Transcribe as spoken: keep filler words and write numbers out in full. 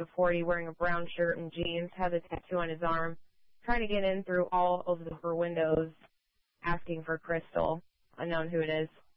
of forty, wearing a brown shirt and jeans, has a tattoo on his arm, trying to get in through all of the, her windows, asking for Crystal, unknown who it is.